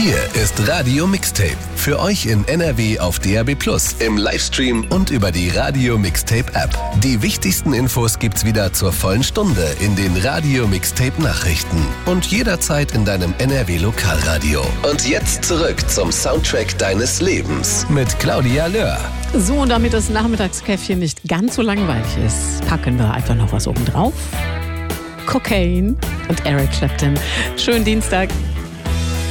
Hier ist Radio Mixtape. Für euch in NRW auf DAB+, im Livestream und über die Radio Mixtape App. Die wichtigsten Infos gibt's wieder zur vollen Stunde in den Radio Mixtape Nachrichten und jederzeit in deinem NRW Lokalradio. Und jetzt zurück zum Soundtrack deines Lebens mit Claudia Löhr. So, und damit das Nachmittagskäffchen nicht ganz so langweilig ist, packen wir einfach noch was oben drauf. Cocaine und Eric Clapton. Schönen Dienstag.